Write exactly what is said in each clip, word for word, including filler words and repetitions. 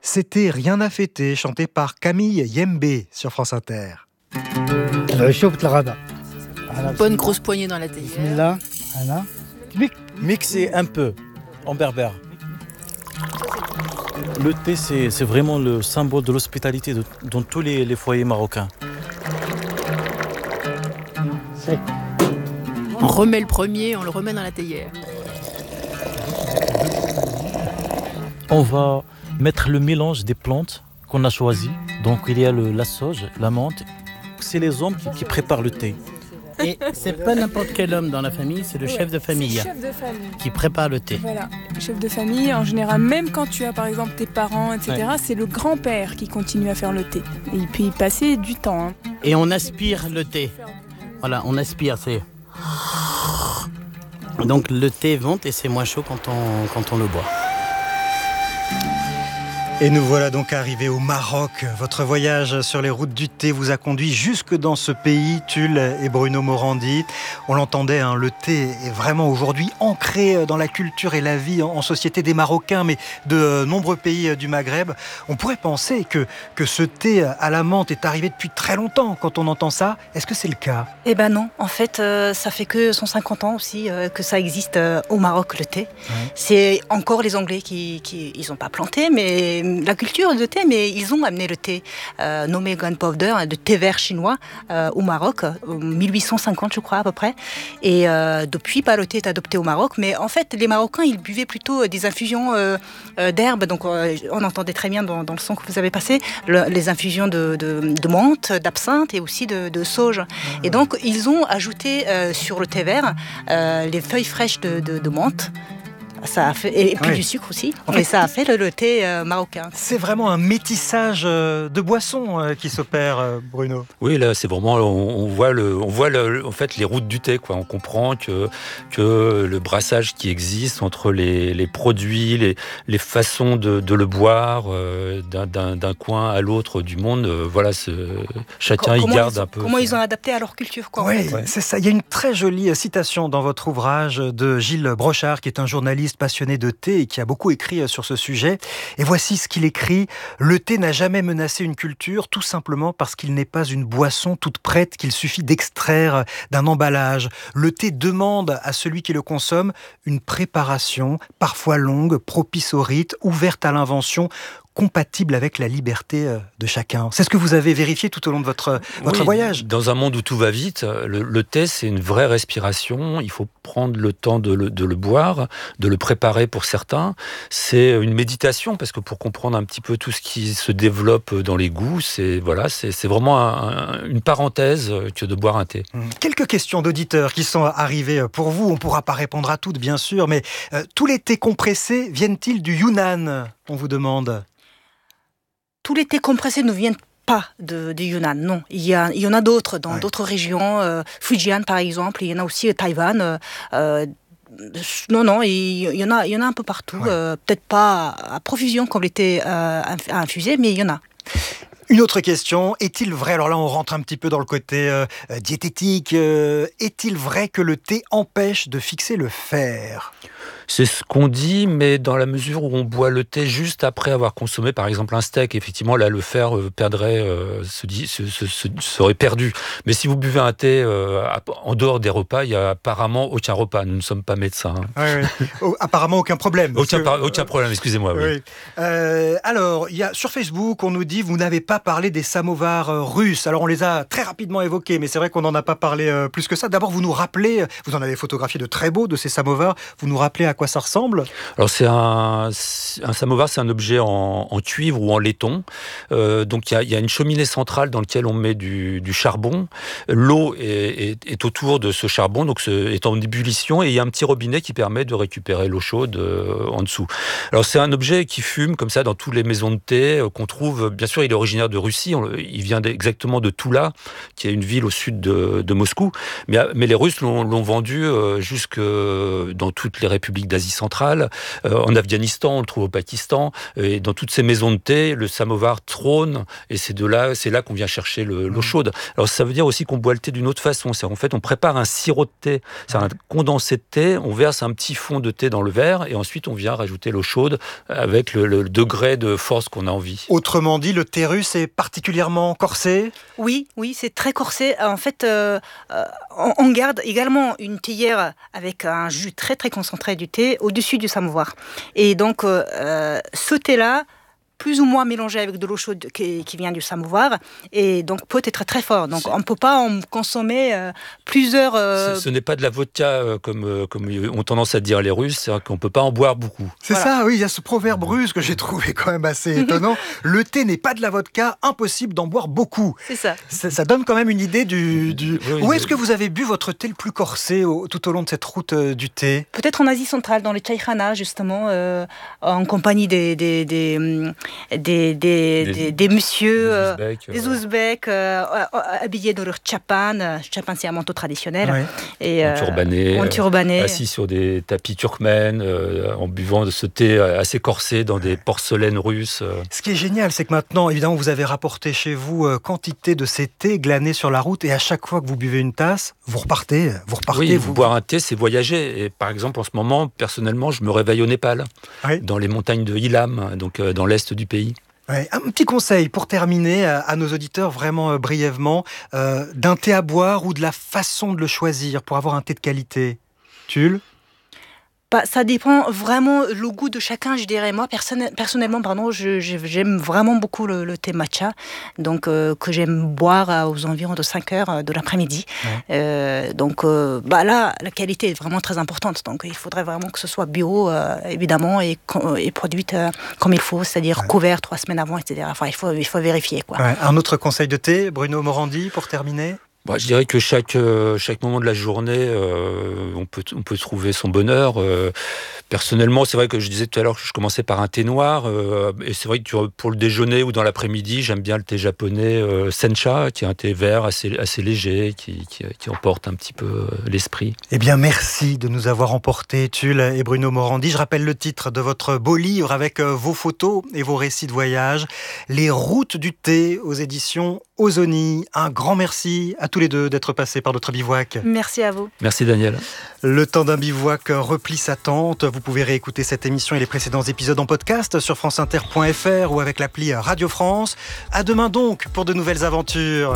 C'était Rien à fêter, chanté par Camille Yembe sur France Inter. Bonne grosse poignée dans la théière. Mixer un peu en berbère. Le thé, c'est, c'est vraiment le symbole de l'hospitalité de, dans tous les, les foyers marocains. On remet le premier, on le remet dans la théière. On va mettre le mélange des plantes qu'on a choisies. Donc il y a le, la sauge, la menthe. C'est les hommes qui, qui préparent le thé. Et c'est pas n'importe quel homme dans la famille, c'est le ouais, chef de famille, c'est chef de famille qui prépare le thé. Voilà, chef de famille, en général, même quand tu as par exemple tes parents, et cetera, ouais. C'est le grand-père qui continue à faire le thé. Et il peut y passer du temps. Hein. Et on aspire le thé. Voilà, on aspire, c'est... Donc le thé monte et c'est moins chaud quand on, quand on le boit. Et nous voilà donc arrivés au Maroc. Votre voyage sur les routes du thé vous a conduit jusque dans ce pays, Tulle et Bruno Morandi. On l'entendait, hein, le thé est vraiment aujourd'hui ancré dans la culture et la vie en société des Marocains, mais de nombreux pays du Maghreb. On pourrait penser que, que ce thé à la menthe est arrivé depuis très longtemps quand on entend ça. Est-ce que c'est le cas ? Eh ben non, en fait, euh, ça fait que cent cinquante ans aussi euh, que ça existe euh, au Maroc, le thé. Ouais. C'est encore les Anglais qui, qui ils ont pas planté, mais la culture de thé, mais ils ont amené le thé euh, nommé gunpowder, de thé vert chinois euh, au Maroc, en mille huit cent cinquante je crois à peu près. Et euh, depuis, bah, le thé est adopté au Maroc, mais en fait, les Marocains, ils buvaient plutôt des infusions euh, euh, d'herbes, donc euh, on entendait très bien dans, dans le son que vous avez passé, le, les infusions de, de, de menthe, d'absinthe et aussi de, de sauge. Mmh. Et donc, ils ont ajouté euh, sur le thé vert euh, les feuilles fraîches de, de, de menthe. Ça a fait, et puis ouais. Du sucre aussi, en fait, et ça a fait le, le thé euh, marocain. C'est vraiment un métissage euh, de boissons euh, qui s'opère, euh, Bruno. Oui, là, c'est vraiment, on, on voit, le, on voit le, en fait, les routes du thé, quoi. On comprend que, que le brassage qui existe entre les, les produits, les, les façons de, de le boire, euh, d'un, d'un, d'un coin à l'autre du monde, euh, voilà, ce, chacun y garde ils, un peu. Comment ils ont adapté à leur culture, quoi. Oui, en fait. Ouais. C'est ça. Il y a une très jolie citation dans votre ouvrage de Gilles Brochard, qui est un journaliste passionné de thé et qui a beaucoup écrit sur ce sujet. Et voici ce qu'il écrit. Le thé n'a jamais menacé une culture, tout simplement parce qu'il n'est pas une boisson toute prête qu'il suffit d'extraire d'un emballage. Le thé demande à celui qui le consomme une préparation, parfois longue, propice au rite, ouverte à l'invention, compatible avec la liberté de chacun. C'est ce que vous avez vérifié tout au long de votre, votre oui, voyage. Dans un monde où tout va vite, le, le thé, c'est une vraie respiration. Il faut prendre le temps de le, de le boire, de le préparer pour certains. C'est une méditation, parce que pour comprendre un petit peu tout ce qui se développe dans les goûts, c'est, voilà, c'est, c'est vraiment un, un, une parenthèse que de boire un thé. Quelques questions d'auditeurs qui sont arrivées pour vous. On ne pourra pas répondre à toutes, bien sûr, mais euh, tous les thés compressés viennent-ils du Yunnan ? On vous demande. Tous les thés compressés ne viennent pas de, de Yunnan, non. Il y, a, il y en a d'autres dans ouais. d'autres régions, euh, Fujian par exemple, il y en a aussi à Taïwan. Euh, non, non, il, il, y en a, il y en a un peu partout. Ouais. Euh, peut-être pas à profusion comme les thés euh, infusés, mais il y en a. Une autre question, est-il vrai, alors là on rentre un petit peu dans le côté euh, diététique, euh, est-il vrai que le thé empêche de fixer le fer ? C'est ce qu'on dit, mais dans la mesure où on boit le thé juste après avoir consommé, par exemple, un steak, effectivement, là, le fer euh, perdrait, euh, se, se, se, se, serait perdu. Mais si vous buvez un thé euh, en dehors des repas, il n'y a apparemment aucun repas. Nous ne sommes pas médecins. Hein. Oui, oui. Oh, apparemment aucun problème. Aucun, que, par, aucun problème, excusez-moi. Oui. Oui. Euh, alors, il y a, sur Facebook, on nous dit, vous n'avez pas parlé des samovars euh, russes. Alors, on les a très rapidement évoqués, mais c'est vrai qu'on n'en a pas parlé euh, plus que ça. D'abord, vous nous rappelez, vous en avez photographié de très beaux de ces samovars, vous nous rappelez à quoi ça ressemble ? Alors c'est un, un samovar, c'est un objet en, en cuivre ou en laiton. Euh, donc il y a, y a une cheminée centrale dans laquelle on met du, du charbon. L'eau est, est, est autour de ce charbon, donc ce, est en ébullition, et il y a un petit robinet qui permet de récupérer l'eau chaude euh, en dessous. Alors c'est un objet qui fume comme ça dans toutes les maisons de thé euh, qu'on trouve. Bien sûr, il est originaire de Russie. On, il vient exactement de Toula, qui est une ville au sud de, de Moscou. Mais, mais les Russes l'ont, l'ont vendu euh, jusque dans toutes les républiques d'Asie centrale. Euh, en Afghanistan, on le trouve au Pakistan. Et dans toutes ces maisons de thé, le samovar trône. Et c'est de là, c'est là qu'on vient chercher le, l'eau chaude. Alors ça veut dire aussi qu'on boit le thé d'une autre façon. C'est, en fait, on prépare un sirop de thé. C'est un condensé de thé. On verse un petit fond de thé dans le verre. Et ensuite, on vient rajouter l'eau chaude avec le, le degré de force qu'on a envie. Autrement dit, le thé russe est particulièrement corsé ? Oui, oui, c'est très corsé. En fait, euh, euh, on, on garde également une théière avec un jus très très concentré du thé au-dessus du samovar. Et donc, euh, ce thé-là, plus ou moins mélangé avec de l'eau chaude qui, qui vient du samovar, et donc peut être très fort. Donc c'est... on ne peut pas en consommer euh, plusieurs... Euh... Ce n'est pas de la vodka euh, comme, euh, comme ont tendance à dire les Russes, c'est-à-dire qu'on ne peut pas en boire beaucoup. C'est voilà. Ça, oui, il y a ce proverbe russe que j'ai trouvé quand même assez étonnant. Le thé n'est pas de la vodka, impossible d'en boire beaucoup. C'est ça. Ça, ça donne quand même une idée du... du... Oui, Où est-ce que vous avez bu votre thé le plus corsé au, tout au long de cette route euh, du thé ? Peut-être en Asie centrale, dans les chaïkhanas, justement, euh, en compagnie des... des, des Des, des, des, des, des messieurs, des Ouzbeks, euh, des Ouzbeks euh, habillés dans leur tchapan. Tchapan, c'est un manteau traditionnel. Ouais. Et, en, euh, turbané, en turbané. Assis sur des tapis turkmènes, euh, en buvant de ce thé assez corsé dans des porcelaines russes. Ce qui est génial, c'est que maintenant, évidemment, vous avez rapporté chez vous euh, quantité de ces thés glanés sur la route, et à chaque fois que vous buvez une tasse, vous repartez. Vous repartez oui, vous... boire un thé, c'est voyager. Et par exemple, en ce moment, personnellement, je me réveille au Népal, oui. dans les montagnes de Ilam, donc euh, dans l'est du pays. Ouais, un petit conseil pour terminer à, à nos auditeurs, vraiment euh, brièvement, euh, d'un thé à boire ou de la façon de le choisir pour avoir un thé de qualité. Tulle ? Bah, ça dépend vraiment le goût de chacun, je dirais. Moi, personnel, personnellement, pardon, je, je, j'aime vraiment beaucoup le, le thé matcha, donc euh, que j'aime boire à, aux environs de cinq heures de l'après-midi. Ouais. Euh, donc euh, bah là, la qualité est vraiment très importante. Donc il faudrait vraiment que ce soit bio, euh, évidemment, et, et produite euh, comme il faut, c'est-à-dire ouais. couvert trois semaines avant, et cetera. Enfin, il faut, il faut vérifier, quoi. Ouais. Un autre conseil de thé, Bruno Morandi, pour terminer ? Bah, je dirais que chaque, euh, chaque moment de la journée, euh, on, peut, on peut trouver son bonheur. Euh, personnellement, c'est vrai que je disais tout à l'heure que je commençais par un thé noir. Euh, et c'est vrai que pour le déjeuner ou dans l'après-midi, j'aime bien le thé japonais euh, sencha, qui est un thé vert assez, assez léger, qui, qui, qui emporte un petit peu l'esprit. Eh bien, merci de nous avoir emporté, Tulle et Bruno Morandi. Je rappelle le titre de votre beau livre avec vos photos et vos récits de voyage. Les routes du thé aux éditions Ozoni. Un grand merci à tous les deux d'être passés par notre bivouac. Merci à vous. Merci Daniel. Le temps d'un bivouac replie sa tente. Vous pouvez réécouter cette émission et les précédents épisodes en podcast sur franceinter point f r ou avec l'appli Radio France. À demain donc pour de nouvelles aventures.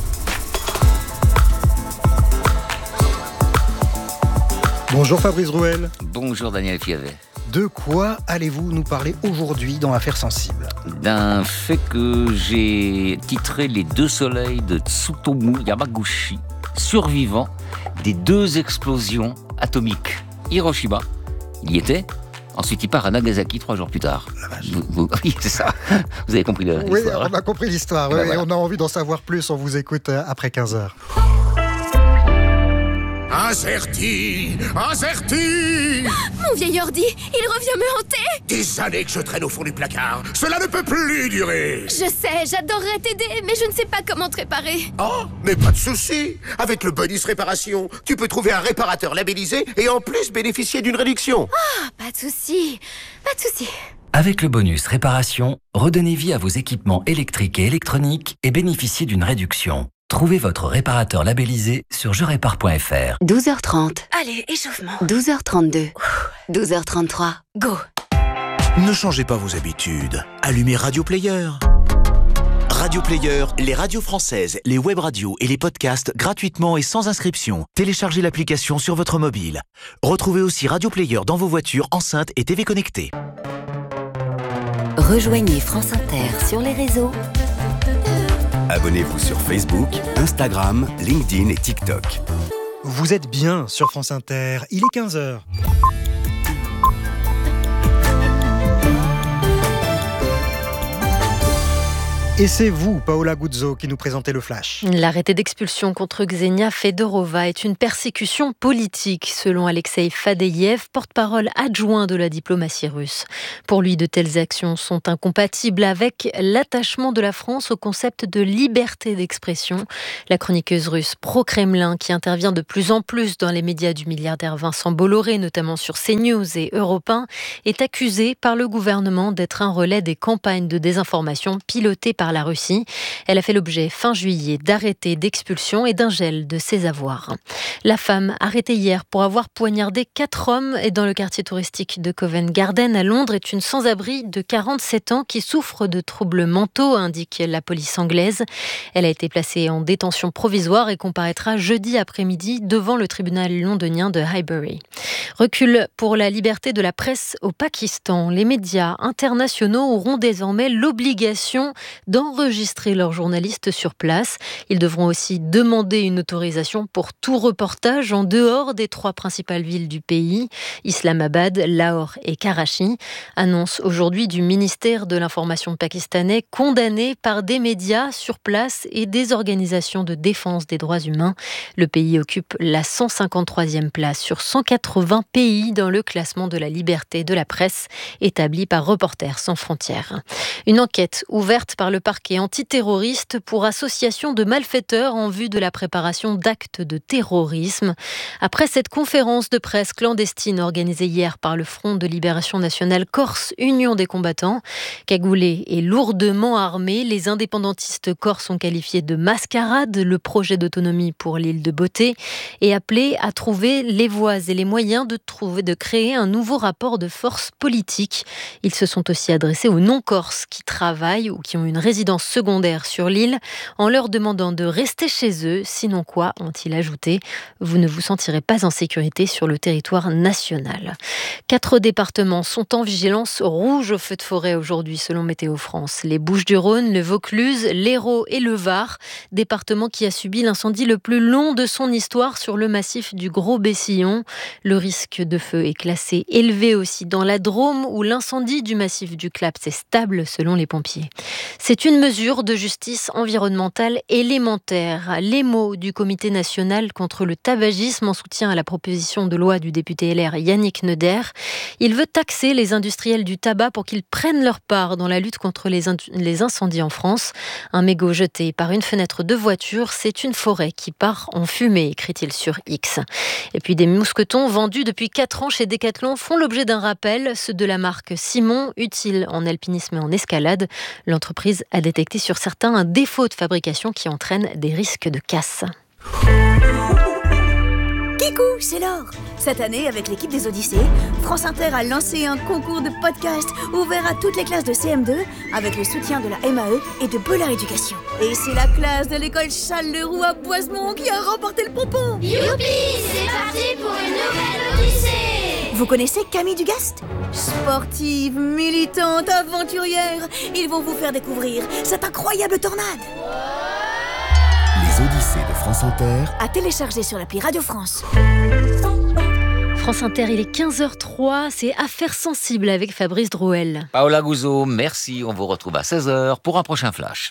Bonjour Fabrice Rouel. Bonjour Daniel Fiavet. De quoi allez-vous nous parler aujourd'hui dans Affaires sensibles ? D'un fait que j'ai titré Les deux soleils de Tsutomu Yamaguchi, survivant des deux explosions atomiques. Hiroshima, il y était. Ensuite, il part à Nagasaki trois jours plus tard. Vous, vous, oui, c'est ça. Vous avez compris l'histoire. Oui, on a compris l'histoire. Oui, ben voilà. On a envie d'en savoir plus. On vous écoute après quinze heures. Incerti, incerti. Mon vieil ordi, il revient me hanter. Des années que je traîne au fond du placard. Cela ne peut plus durer. Je sais, j'adorerais t'aider, mais je ne sais pas comment te réparer. Oh, mais pas de souci. Avec le bonus réparation, tu peux trouver un réparateur labellisé et en plus bénéficier d'une réduction. Ah, pas de souci, pas de souci. Avec le bonus réparation, redonnez vie à vos équipements électriques et électroniques et bénéficiez d'une réduction. Trouvez votre réparateur labellisé sur je répare point f r. douze heures trente. Allez, échauffement. douze heures trente-deux. douze heures trente-trois. Go. Ne changez pas vos habitudes. Allumez Radio Player. Radio Player, les radios françaises, les web radios et les podcasts gratuitement et sans inscription. Téléchargez l'application sur votre mobile. Retrouvez aussi Radio Player dans vos voitures, enceintes et T V connectées. Rejoignez France Inter sur les réseaux. Abonnez-vous sur Facebook, Instagram, LinkedIn et TikTok. Vous êtes bien sur France Inter, il est quinze heures. Et c'est vous, Paola Guzzo, qui nous présentez le flash. L'arrêté d'expulsion contre Ksenia Fedorova est une persécution politique, selon Alexei Fadeyev, porte-parole adjoint de la diplomatie russe. Pour lui, de telles actions sont incompatibles avec l'attachement de la France au concept de liberté d'expression. La chroniqueuse russe pro-Kremlin, qui intervient de plus en plus dans les médias du milliardaire Vincent Bolloré, notamment sur CNews et Europe un, est accusée par le gouvernement d'être un relais des campagnes de désinformation pilotées par la Russie. Elle a fait l'objet fin juillet d'arrêtés d'expulsion et d'un gel de ses avoirs. La femme arrêtée hier pour avoir poignardé quatre hommes et dans le quartier touristique de Covent Garden à Londres est une sans-abri de quarante-sept ans qui souffre de troubles mentaux, indique la police anglaise. Elle a été placée en détention provisoire et comparaîtra jeudi après-midi devant le tribunal londonien de Highbury. Recul pour la liberté de la presse au Pakistan. Les médias internationaux auront désormais l'obligation d'enregistrer leurs journalistes sur place. Ils devront aussi demander une autorisation pour tout reportage en dehors des trois principales villes du pays, Islamabad, Lahore et Karachi. Annonce aujourd'hui du ministère de l'Information pakistanais, condamné par des médias sur place et des organisations de défense des droits humains. Le pays occupe la cent cinquante-troisième place sur cent quatre-vingts pays dans le classement de la liberté de la presse établi par Reporters sans frontières. Une enquête ouverte par le parquet antiterroriste pour association de malfaiteurs en vue de la préparation d'actes de terrorisme. Après cette conférence de presse clandestine organisée hier par le Front de Libération Nationale Corse Union des combattants, cagoulés et lourdement armés, les indépendantistes corses ont qualifié de mascarade le projet d'autonomie pour l'île de Beauté et appelé à trouver les voies et les moyens de, trouver, de créer un nouveau rapport de force politique. Ils se sont aussi adressés aux non-corses qui travaillent ou qui ont une résidence secondaire sur l'île en leur demandant de rester chez eux, sinon quoi, ont-ils ajouté, vous ne vous sentirez pas en sécurité sur le territoire national. Quatre départements sont en vigilance rouge au feu de forêt aujourd'hui selon Météo France. Les Bouches-du-Rhône, le Vaucluse, l'Hérault et le Var, département qui a subi l'incendie le plus long de son histoire sur le massif du Gros-Bessillon. Le risque de feu est classé élevé aussi dans la Drôme où l'incendie du massif du Claps est stable selon les pompiers. C'est une mesure de justice environnementale élémentaire. Les mots du Comité national contre le tabagisme en soutien à la proposition de loi du député L R Yannick Neuder. Il veut taxer les industriels du tabac pour qu'ils prennent leur part dans la lutte contre les, in- les incendies en France. Un mégot jeté par une fenêtre de voiture, c'est une forêt qui part en fumée, écrit-il sur X. Et puis des mousquetons vendus depuis quatre ans chez Decathlon font l'objet d'un rappel, ceux de la marque Simon, utiles en alpinisme et en escalade. L'entreprise a détecté sur certains un défaut de fabrication qui entraîne des risques de casse. Kikou, c'est Laure. Cette année, avec l'équipe des Odyssées, France Inter a lancé un concours de podcast ouvert à toutes les classes de C M deux avec le soutien de la M A E et de Bollard Éducation. Et c'est la classe de l'école Charles-Leroux à Boisemont qui a remporté le pompon. Youpi, c'est parti pour une nouvelle Odyssée. Vous connaissez Camille Dugast ? Sportive, militante, aventurière, ils vont vous faire découvrir cette incroyable tornade. Les Odyssées de France Inter, à télécharger sur l'appli Radio France. France Inter, il est quinze heures trois, c'est Affaires sensibles avec Fabrice Drouel. Paola Guzzo, merci, on vous retrouve à seize heures pour un prochain flash.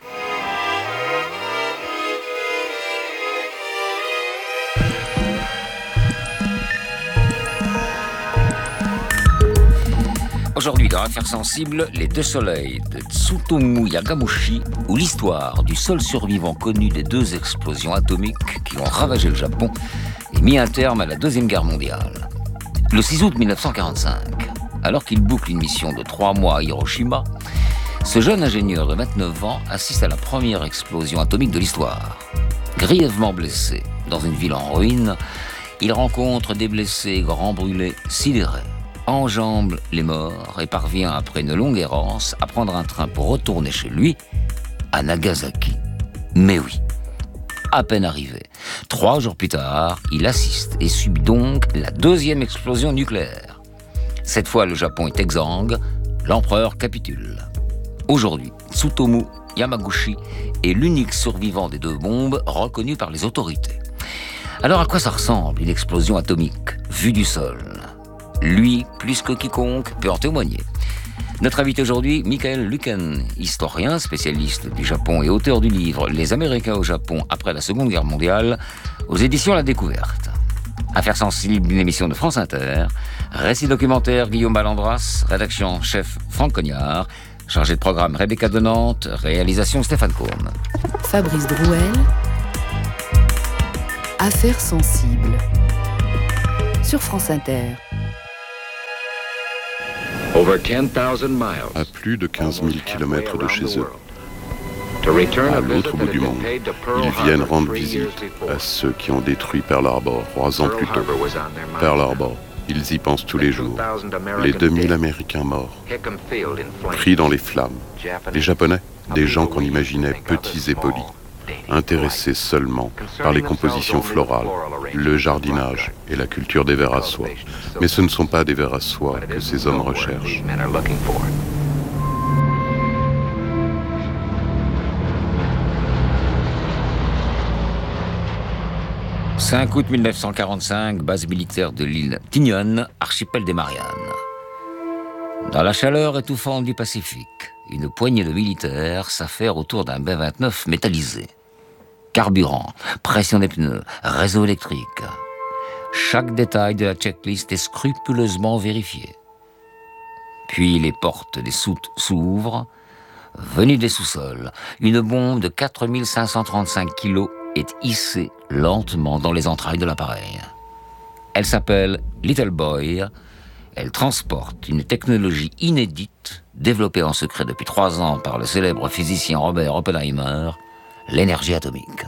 Aujourd'hui, dans Affaires sensibles, les deux soleils de Tsutomu Yagamushi, où l'histoire du seul survivant connu des deux explosions atomiques qui ont ravagé le Japon et mis un terme à la Deuxième Guerre mondiale. Le six août mille neuf cent quarante-cinq, alors qu'il boucle une mission de trois mois à Hiroshima, ce jeune ingénieur de vingt-neuf ans assiste à la première explosion atomique de l'histoire. Grièvement blessé dans une ville en ruine, il rencontre des blessés grands brûlés, sidérés, enjambe les morts et parvient, après une longue errance, à prendre un train pour retourner chez lui, à Nagasaki. Mais oui, à peine arrivé, trois jours plus tard, il assiste et subit donc la deuxième explosion nucléaire. Cette fois, le Japon est exsangue, l'empereur capitule. Aujourd'hui, Tsutomu Yamaguchi est l'unique survivant des deux bombes reconnu par les autorités. Alors à quoi ça ressemble une explosion atomique vue du sol ? Lui, plus que quiconque, peut en témoigner. Notre invité aujourd'hui, Michael Lueken, historien, spécialiste du Japon et auteur du livre « Les Américains au Japon après la Seconde Guerre mondiale » aux éditions La Découverte. Affaires sensibles d'une émission de France Inter, récit documentaire Guillaume Ballandras, rédaction chef Franck Cognard, chargé de programme Rebecca de Nantes, réalisation Stéphane Cohn. Fabrice Drouel, Affaires sensibles sur France Inter. À plus de quinze mille kilomètres de chez eux, à l'autre bout du monde, ils viennent rendre visite à ceux qui ont détruit Pearl Harbor trois ans plus tôt. Pearl Harbor, ils y pensent tous les jours. Les deux mille Américains morts, pris dans les flammes. Les Japonais, des gens qu'on imaginait petits et polis, intéressés seulement par les compositions florales, le jardinage et la culture des vers à soie. Mais ce ne sont pas des vers à soie que ces hommes recherchent. cinq août mille neuf cent quarante-cinq, base militaire de l'île Tinian, archipel des Mariannes. Dans la chaleur étouffante du Pacifique, une poignée de militaires s'affaire autour d'un B vingt-neuf métallisé. Carburant, pression des pneus, réseau électrique. Chaque détail de la checklist est scrupuleusement vérifié. Puis les portes des soutes s'ouvrent. Venue des sous-sols, une bombe de quatre mille cinq cent trente-cinq kilos est hissée lentement dans les entrailles de l'appareil. Elle s'appelle Little Boy. Elle transporte une technologie inédite, développée en secret depuis trois ans par le célèbre physicien Robert Oppenheimer, l'énergie atomique.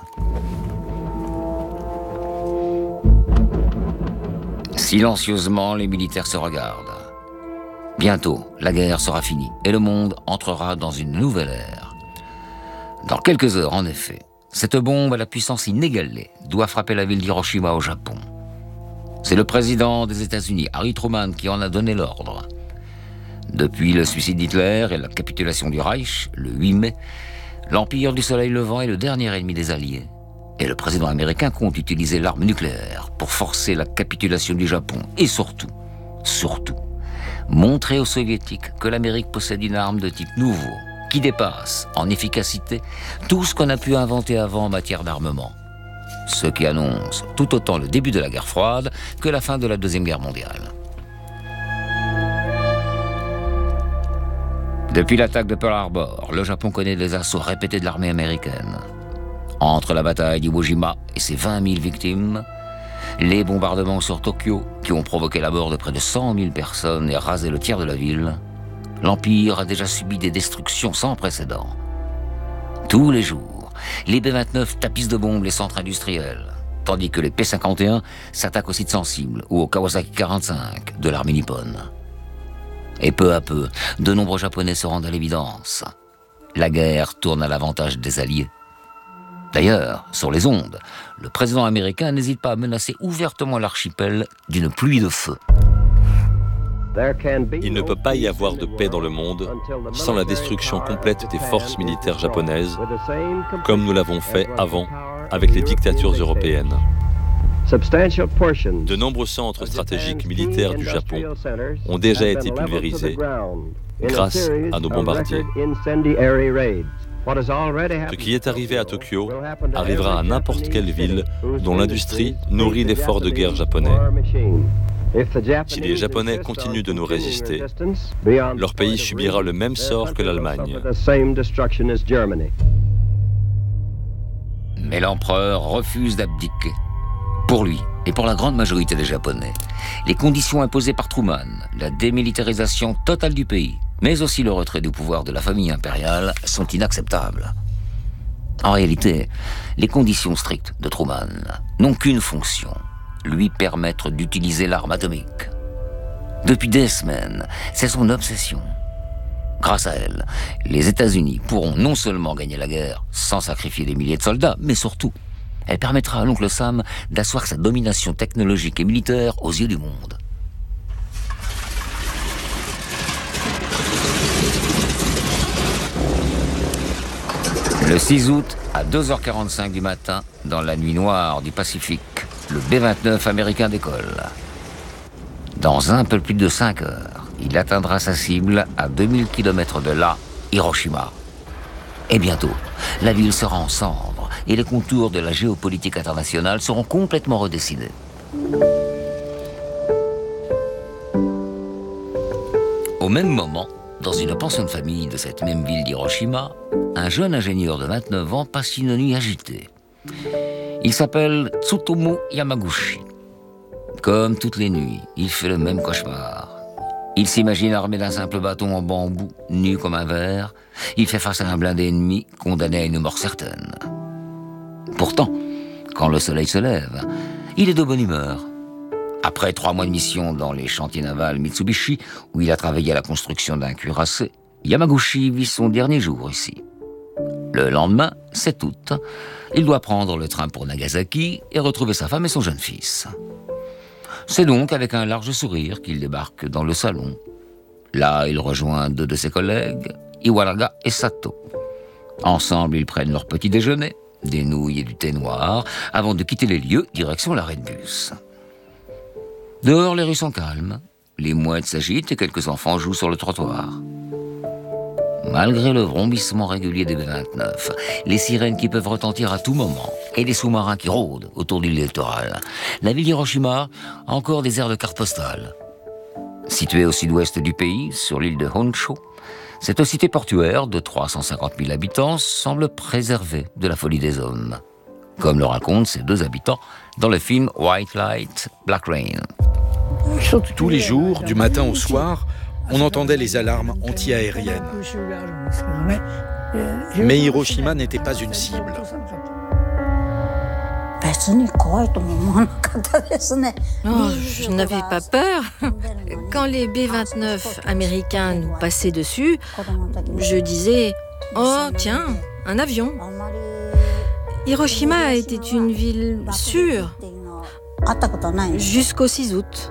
Silencieusement, les militaires se regardent. Bientôt, la guerre sera finie et le monde entrera dans une nouvelle ère. Dans quelques heures, en effet, cette bombe à la puissance inégalée doit frapper la ville d'Hiroshima au Japon. C'est le président des États-Unis, Harry Truman, qui en a donné l'ordre. Depuis le suicide d'Hitler et la capitulation du Reich, le huit mai, l'Empire du Soleil Levant est le dernier ennemi des Alliés. Et le président américain compte utiliser l'arme nucléaire pour forcer la capitulation du Japon. Et surtout, surtout, montrer aux Soviétiques que l'Amérique possède une arme de type nouveau, qui dépasse en efficacité tout ce qu'on a pu inventer avant en matière d'armement. Ce qui annonce tout autant le début de la guerre froide que la fin de la Deuxième Guerre mondiale. Depuis l'attaque de Pearl Harbor, le Japon connaît des assauts répétés de l'armée américaine. Entre la bataille d'Iwo Jima et ses vingt mille victimes, les bombardements sur Tokyo, qui ont provoqué la mort de près de cent mille personnes et rasé le tiers de la ville, l'Empire a déjà subi des destructions sans précédent. Tous les jours, les B vingt-neuf tapissent de bombes les centres industriels, tandis que les P cinquante et un s'attaquent aux sites sensibles ou au Kawasaki quarante-cinq de l'armée nippone. Et peu à peu, de nombreux Japonais se rendent à l'évidence. La guerre tourne à l'avantage des Alliés. D'ailleurs, sur les ondes, le président américain n'hésite pas à menacer ouvertement l'archipel d'une pluie de feu. Il ne peut pas y avoir de paix dans le monde sans la destruction complète des forces militaires japonaises, comme nous l'avons fait avant avec les dictatures européennes. De nombreux centres stratégiques militaires du Japon ont déjà été pulvérisés grâce à nos bombardiers. Ce qui est arrivé à Tokyo arrivera à n'importe quelle ville dont l'industrie nourrit l'effort de guerre japonais. Si les Japonais continuent de nous résister, leur pays subira le même sort que l'Allemagne. Mais l'empereur refuse d'abdiquer. Pour lui, et pour la grande majorité des Japonais, les conditions imposées par Truman, la démilitarisation totale du pays, mais aussi le retrait du pouvoir de la famille impériale, sont inacceptables. En réalité, les conditions strictes de Truman n'ont qu'une fonction, lui permettre d'utiliser l'arme atomique. Depuis des semaines, c'est son obsession. Grâce à elle, les États-Unis pourront non seulement gagner la guerre sans sacrifier des milliers de soldats, mais surtout, elle permettra à l'oncle Sam d'asseoir sa domination technologique et militaire aux yeux du monde. Le six août, à deux heures quarante-cinq du matin, dans la nuit noire du Pacifique, le B vingt-neuf américain décolle. Dans un peu plus de cinq heures, il atteindra sa cible à deux mille kilomètres de là, Hiroshima. Et bientôt, la ville sera en cendres et les contours de la géopolitique internationale seront complètement redessinés. Au même moment, dans une pension de famille de cette même ville d'Hiroshima, un jeune ingénieur de vingt-neuf ans passe une nuit agitée. Il s'appelle Tsutomu Yamaguchi. Comme toutes les nuits, il fait le même cauchemar. Il s'imagine armé d'un simple bâton en bambou, nu comme un verre. Il fait face à un blindé ennemi, condamné à une mort certaine. Pourtant, quand le soleil se lève, il est de bonne humeur. Après trois mois de mission dans les chantiers navals Mitsubishi, où il a travaillé à la construction d'un cuirassé, Yamaguchi vit son dernier jour ici. Le lendemain, sept août, il doit prendre le train pour Nagasaki et retrouver sa femme et son jeune fils. C'est donc avec un large sourire qu'il débarque dans le salon. Là, il rejoint deux de ses collègues, Iwanaga et Sato. Ensemble, ils prennent leur petit déjeuner, des nouilles et du thé noir, avant de quitter les lieux, direction l'arrêt de bus. Dehors, les rues sont calmes, les mouettes s'agitent et quelques enfants jouent sur le trottoir. Malgré le vrombissement régulier des B vingt-neuf, les sirènes qui peuvent retentir à tout moment et les sous-marins qui rôdent autour du littoral, la ville d'Hiroshima a encore des airs de carte postale. Située au sud-ouest du pays, sur l'île de Honshu, cette cité portuaire de trois cent cinquante mille habitants semble préservée de la folie des hommes, comme le racontent ses deux habitants dans le film White Light, Black Rain. Tous les jours, du matin au soir, on entendait les alarmes anti-aériennes. Mais Hiroshima n'était pas une cible. Oh, je n'avais pas peur. Quand les B vingt-neuf américains nous passaient dessus, je disais « Oh, tiens, un avion !» Hiroshima était une ville sûre jusqu'au six août.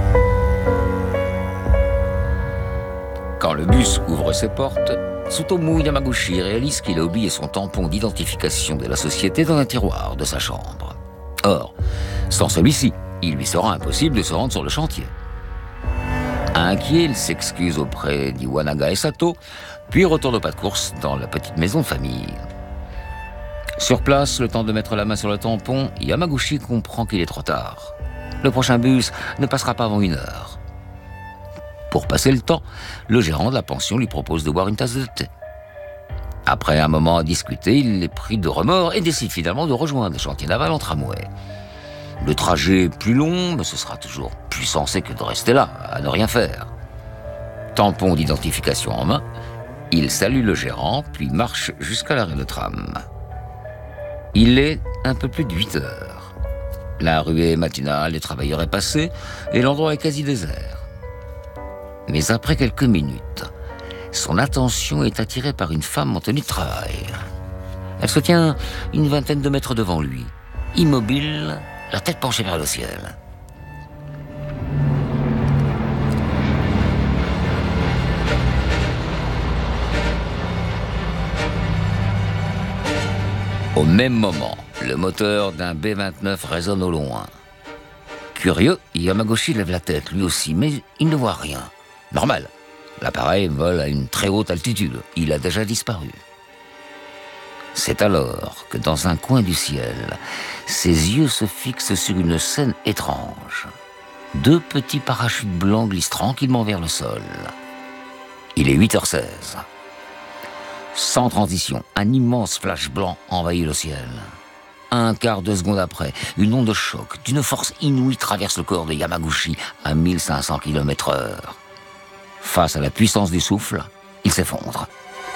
Quand le bus ouvre ses portes, Tsutomu Yamaguchi réalise qu'il a oublié son tampon d'identification de la société dans un tiroir de sa chambre. Or, sans celui-ci, il lui sera impossible de se rendre sur le chantier. Inquiet, il s'excuse auprès d'Iwanaga et Sato, puis retourne au pas de course dans la petite maison de famille. Sur place, le temps de mettre la main sur le tampon, Yamaguchi comprend qu'il est trop tard. Le prochain bus ne passera pas avant une heure. Pour passer le temps, le gérant de la pension lui propose de boire une tasse de thé. Après un moment à discuter, il est pris de remords et décide finalement de rejoindre le chantier naval en tramway. Le trajet est plus long, mais ce sera toujours plus sensé que de rester là, à ne rien faire. Tampon d'identification en main, il salue le gérant, puis marche jusqu'à l'arrêt de tram. Il est un peu plus de huit heures. La ruée matinale des travailleurs est passée et l'endroit est quasi désert. Mais après quelques minutes, son attention est attirée par une femme en tenue de travail. Elle se tient une vingtaine de mètres devant lui, immobile, la tête penchée vers le ciel. Au même moment, le moteur d'un B vingt-neuf résonne au loin. Curieux, Yamaguchi lève la tête lui aussi, mais il ne voit rien. Normal, l'appareil vole à une très haute altitude. Il a déjà disparu. C'est alors que dans un coin du ciel, ses yeux se fixent sur une scène étrange. Deux petits parachutes blancs glissent tranquillement vers le sol. Il est huit heures seize. Sans transition, un immense flash blanc envahit le ciel. Un quart de seconde après, une onde de choc d'une force inouïe traverse le corps de Yamaguchi à mille cinq cents kilomètres heure. Face à la puissance du souffle, il s'effondre.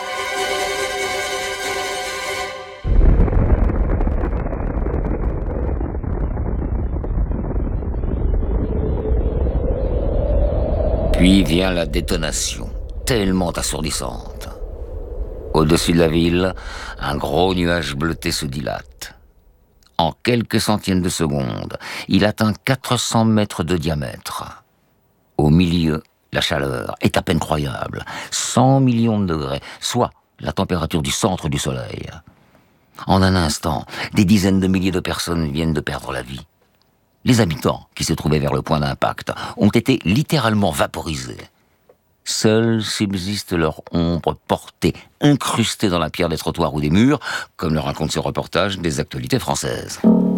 Puis vient la détonation, tellement assourdissante. Au-dessus de la ville, un gros nuage bleuté se dilate. En quelques centièmes de seconde, il atteint quatre cents mètres de diamètre. Au milieu, la chaleur est à peine croyable, cent millions de degrés, soit la température du centre du Soleil. En un instant, des dizaines de milliers de personnes viennent de perdre la vie. Les habitants qui se trouvaient vers le point d'impact ont été littéralement vaporisés. Seules subsistent leurs ombres portées, incrustées dans la pierre des trottoirs ou des murs, comme le raconte ce reportage des actualités françaises.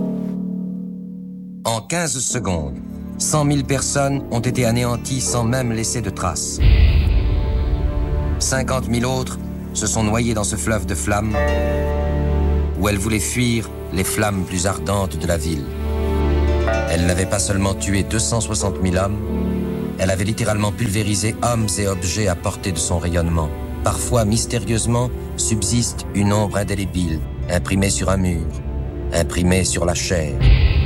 En quinze secondes, cent mille personnes ont été anéanties sans même laisser de traces. cinquante mille autres se sont noyées dans ce fleuve de flammes où elles voulaient fuir les flammes plus ardentes de la ville. Elle n'avait pas seulement tué deux cent soixante mille hommes, elle avait littéralement pulvérisé hommes et objets à portée de son rayonnement. Parfois, mystérieusement, subsiste une ombre indélébile, imprimée sur un mur, imprimée sur la chair.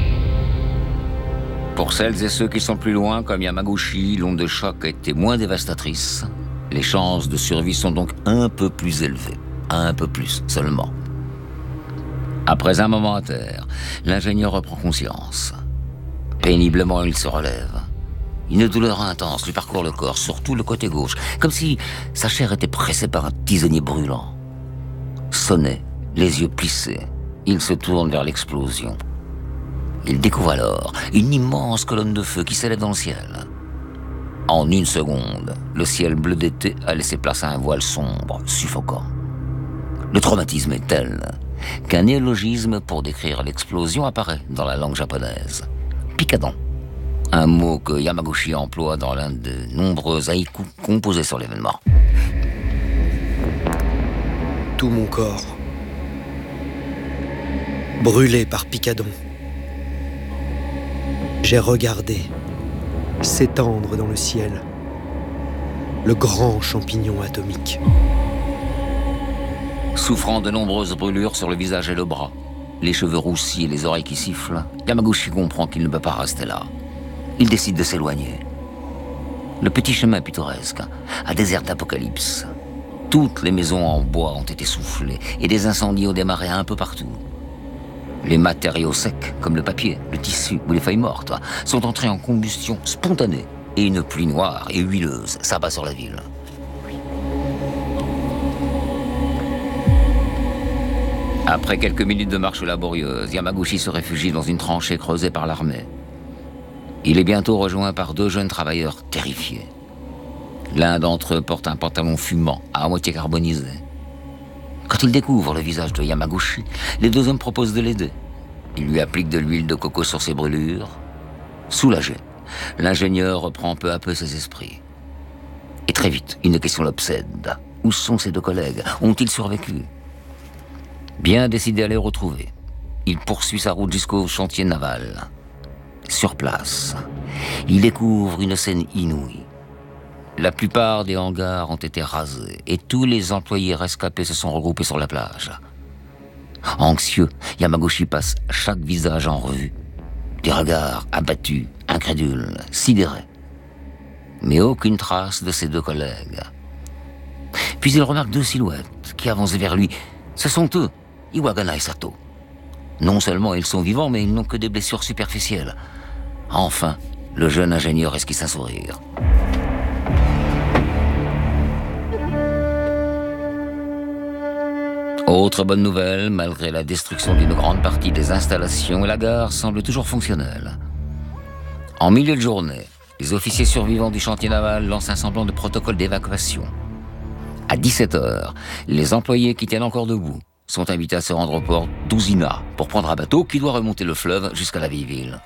Pour celles et ceux qui sont plus loin, comme Yamaguchi, l'onde de choc a été moins dévastatrice. Les chances de survie sont donc un peu plus élevées. Un peu plus seulement. Après un moment à terre, l'ingénieur reprend conscience. Péniblement, il se relève. Une douleur intense lui parcourt le corps, surtout le côté gauche, comme si sa chair était pressée par un tisonnier brûlant. Sonné, les yeux plissés, il se tourne vers l'explosion. Il découvre alors une immense colonne de feu qui s'élève dans le ciel. En une seconde, le ciel bleu d'été a laissé place à un voile sombre, suffocant. Le traumatisme est tel qu'un néologisme pour décrire l'explosion apparaît dans la langue japonaise. Pikadon. Un mot que Yamaguchi emploie dans l'un des nombreux haïkus composés sur l'événement. Tout mon corps, brûlé par Pikadon, j'ai regardé s'étendre dans le ciel le grand champignon atomique. Souffrant de nombreuses brûlures sur le visage et le bras, les cheveux roussis et les oreilles qui sifflent, Yamaguchi comprend qu'il ne peut pas rester là. Il décide de s'éloigner. Le petit chemin pittoresque a des airs d'apocalypse. Toutes les maisons en bois ont été soufflées et des incendies ont démarré un peu partout. Les matériaux secs, comme le papier, le tissu ou les feuilles mortes, sont entrés en combustion spontanée et une pluie noire et huileuse s'abat sur la ville. Après quelques minutes de marche laborieuse, Yamaguchi se réfugie dans une tranchée creusée par l'armée. Il est bientôt rejoint par deux jeunes travailleurs terrifiés. L'un d'entre eux porte un pantalon fumant, à moitié carbonisé. Quand il découvre le visage de Yamaguchi, les deux hommes proposent de l'aider. Ils lui appliquent de l'huile de coco sur ses brûlures. Soulagé, l'ingénieur reprend peu à peu ses esprits. Et très vite, une question l'obsède. Où sont ses deux collègues? Ont-ils survécu? Bien décidé à les retrouver, il poursuit sa route jusqu'au chantier naval. Sur place, il découvre une scène inouïe. La plupart des hangars ont été rasés et tous les employés rescapés se sont regroupés sur la plage. Anxieux, Yamaguchi passe chaque visage en revue. Des regards abattus, incrédules, sidérés. Mais aucune trace de ses deux collègues. Puis il remarque deux silhouettes qui avancent vers lui. Ce sont eux, Iwagana et Sato. Non seulement ils sont vivants, mais ils n'ont que des blessures superficielles. Enfin, le jeune ingénieur esquisse un sourire. Autre bonne nouvelle, malgré la destruction d'une grande partie des installations, la gare semble toujours fonctionnelle. En milieu de journée, les officiers survivants du chantier naval lancent un semblant de protocole d'évacuation. À dix-sept heures, les employés qui tiennent encore debout sont invités à se rendre au port d'Usina pour prendre un bateau qui doit remonter le fleuve jusqu'à la vieille ville.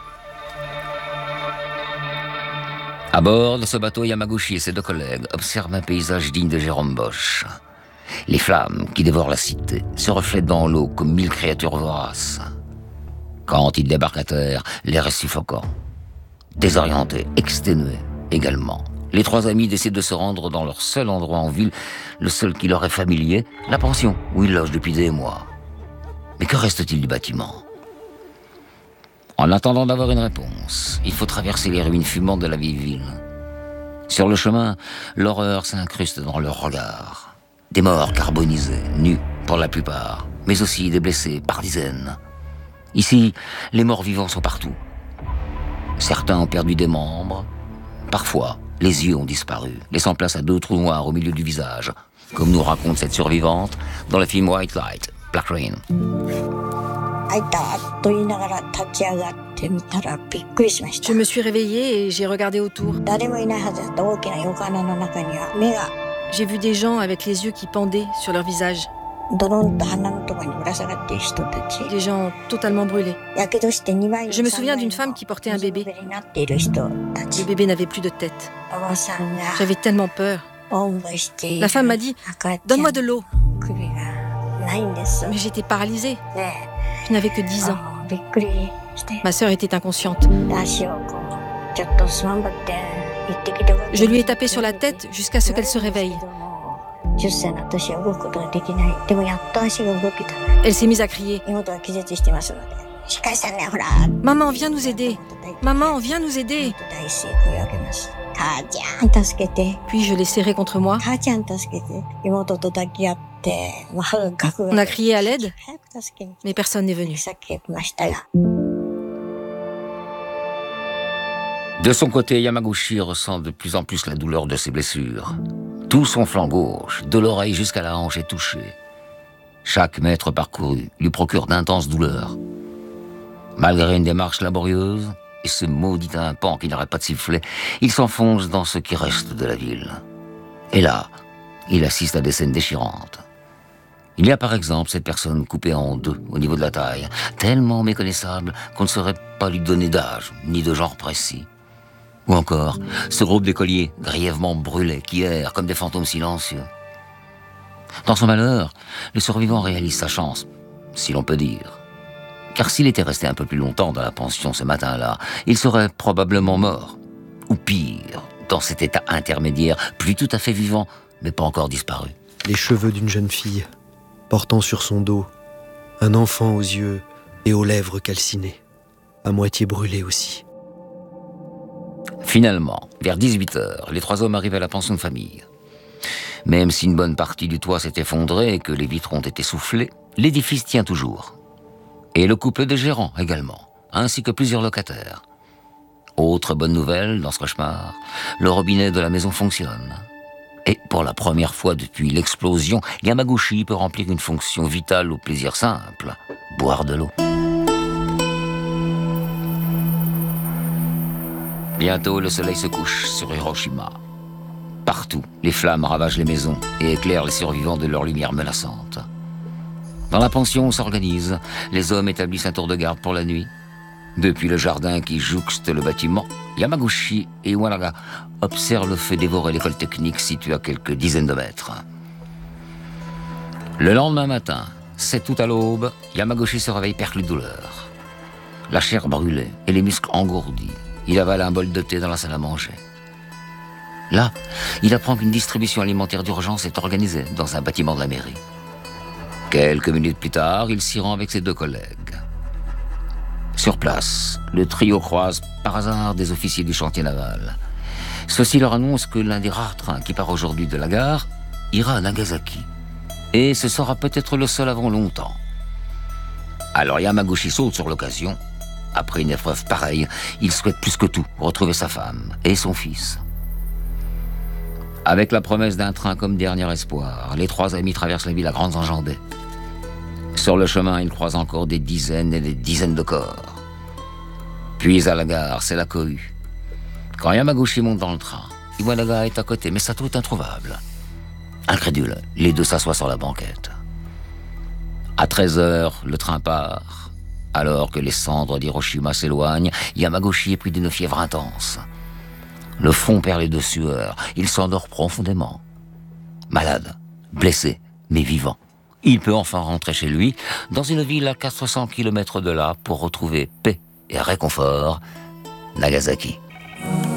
À bord de ce bateau, Yamaguchi et ses deux collègues observent un paysage digne de Jérôme Bosch. Les flammes qui dévorent la cité se reflètent dans l'eau comme mille créatures voraces. Quand ils débarquent à terre, l'air est suffocant. Désorientés, exténués également, les trois amis décident de se rendre dans leur seul endroit en ville, le seul qui leur est familier, la pension où ils logent depuis des mois. Mais que reste-t-il du bâtiment ? En attendant d'avoir une réponse, il faut traverser les ruines fumantes de la vieille ville. Sur le chemin, l'horreur s'incruste dans leurs regards. Des morts carbonisés, nus pour la plupart, mais aussi des blessés par dizaines. Ici, les morts vivants sont partout. Certains ont perdu des membres. Parfois, les yeux ont disparu, laissant place à deux trous noirs au milieu du visage, comme nous raconte cette survivante dans le film White Light, Black Rain. Je me suis réveillée et j'ai regardé autour. J'ai vu des gens avec les yeux qui pendaient sur leur visage. Des gens totalement brûlés. Je me souviens d'une femme qui portait un bébé. Le bébé n'avait plus de tête. J'avais tellement peur. La femme m'a dit « Donne-moi de l'eau ». Mais j'étais paralysée. Je n'avais que dix ans. Ma sœur était inconsciente. Je lui ai tapé sur la tête jusqu'à ce qu'elle se réveille. Elle s'est mise à crier. « Maman, viens nous aider. Maman, viens nous aider. » Puis je l'ai serrée contre moi. On a crié à l'aide, mais personne n'est venu. De son côté, Yamaguchi ressent de plus en plus la douleur de ses blessures. Tout son flanc gauche, de l'oreille jusqu'à la hanche, est touché. Chaque mètre parcouru lui procure d'intenses douleurs. Malgré une démarche laborieuse et ce maudit tympan qui n'arrête pas de siffler, il s'enfonce dans ce qui reste de la ville. Et là, il assiste à des scènes déchirantes. Il y a par exemple cette personne coupée en deux au niveau de la taille, tellement méconnaissable qu'on ne saurait pas lui donner d'âge ni de genre précis. Ou encore, ce groupe d'écoliers grièvement brûlés qui errent comme des fantômes silencieux. Dans son malheur, le survivant réalise sa chance, si l'on peut dire. Car s'il était resté un peu plus longtemps dans la pension ce matin-là, il serait probablement mort. Ou pire, dans cet état intermédiaire, plus tout à fait vivant, mais pas encore disparu. Les cheveux d'une jeune fille, portant sur son dos un enfant aux yeux et aux lèvres calcinées, à moitié brûlées aussi. Finalement, vers dix-huit heures, les trois hommes arrivent à la pension de famille. Même si une bonne partie du toit s'est effondrée et que les vitres ont été soufflées, l'édifice tient toujours. Et le couple de gérants également, ainsi que plusieurs locataires. Autre bonne nouvelle dans ce cauchemar, le robinet de la maison fonctionne. Et pour la première fois depuis l'explosion, Yamaguchi peut remplir une fonction vitale au plaisir simple, boire de l'eau. Bientôt, le soleil se couche sur Hiroshima. Partout, les flammes ravagent les maisons et éclairent les survivants de leur lumière menaçante. Dans la pension, on s'organise. Les hommes établissent un tour de garde pour la nuit. Depuis le jardin qui jouxte le bâtiment, Yamaguchi et Iwanaga observent le feu dévorer l'école technique située à quelques dizaines de mètres. Le lendemain matin, sept août à l'aube, Yamaguchi se réveille perclus de douleur. La chair brûlée et les muscles engourdis. Il avale un bol de thé dans la salle à manger. Là, il apprend qu'une distribution alimentaire d'urgence est organisée dans un bâtiment de la mairie. Quelques minutes plus tard, il s'y rend avec ses deux collègues. Sur place, le trio croise par hasard des officiers du chantier naval. Ceux-ci leur annoncent que l'un des rares trains qui part aujourd'hui de la gare ira à Nagasaki. Et ce sera peut-être le seul avant longtemps. Alors Yamaguchi saute sur l'occasion. Après une épreuve pareille, il souhaite plus que tout retrouver sa femme et son fils. Avec la promesse d'un train comme dernier espoir, les trois amis traversent la ville à grandes enjambées. Sur le chemin, ils croisent encore des dizaines et des dizaines de corps. Puis à la gare, c'est la cohue. Quand Yamaguchi monte dans le train, Iwanaga est à côté, mais Sato est introuvable. Incrédule, les deux s'assoient sur la banquette. À treize heures, le train part. Alors que les cendres d'Hiroshima s'éloignent, Yamaguchi est pris d'une fièvre intense. Le front perlé de sueur, il s'endort profondément. Malade, blessé, mais vivant. Il peut enfin rentrer chez lui, dans une ville à quatre cents kilomètres de là, pour retrouver paix et réconfort, Nagasaki.